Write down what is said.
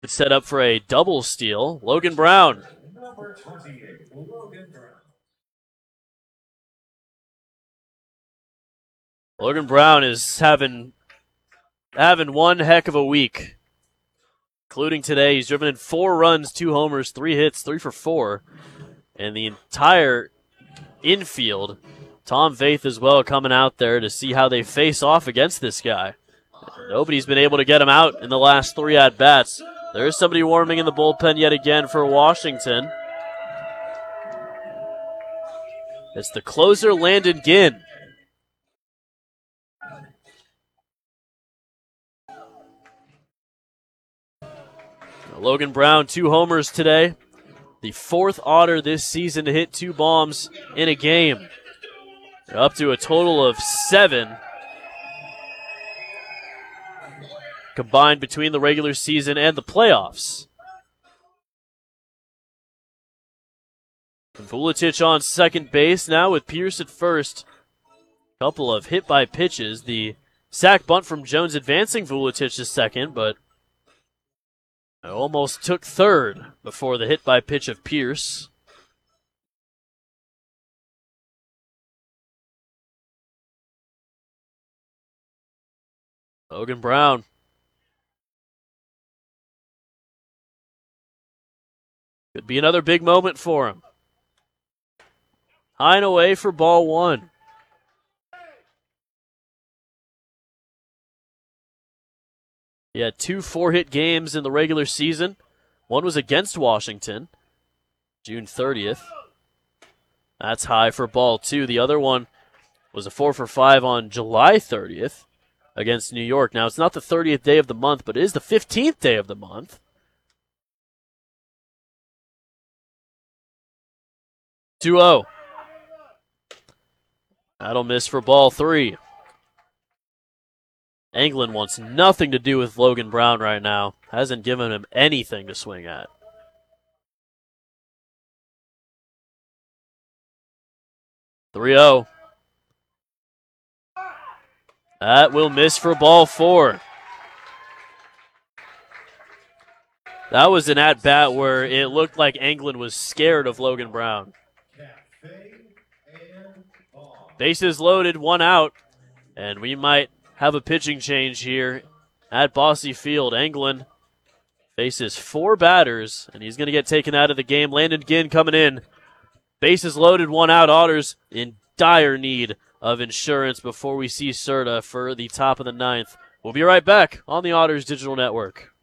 Set up for a double steal. Logan Brown. Logan Brown is having one heck of a week, including today. He's driven in 4 runs, 2 homers, 3 hits, 3 for 4. And the entire infield, Tom Faith as well, coming out there to see how they face off against this guy. Nobody's been able to get him out in the last 3 at-bats. There's somebody warming in the bullpen yet again for Washington. It's the closer, Landon Ginn. Logan Brown, 2 homers today. The 4th otter this season to hit 2 bombs in a game. They're up to a total of 7 combined between the regular season and the playoffs. Vuletic on second base now with Pierce at first. Couple of hit by pitches. The sac bunt from Jones advancing Vuletic to second, but almost took third before the hit by pitch of Pierce. Logan Brown. Could be another big moment for him. High and away for ball 1. He had 2 4-hit games in the regular season. One was against Washington, June 30th. That's high for ball 2. The other one was a 4 for 5 on July 30th against New York. Now, it's not the 30th day of the month, but it is the 15th day of the month. 2-0. That'll miss for ball 3. Anglin wants nothing to do with Logan Brown right now. Hasn't given him anything to swing at. .3-0. That will miss for ball 4. That was an at-bat where it looked like Anglin was scared of Logan Brown. Bases loaded, 1 out, and we might have a pitching change here at Bosse Field. Anglin faces 4 batters, and he's going to get taken out of the game. Landon Ginn coming in. Bases loaded, 1 out. Otters in dire need of insurance before we see Serta for the top of the 9th. We'll be right back on the Otters Digital Network.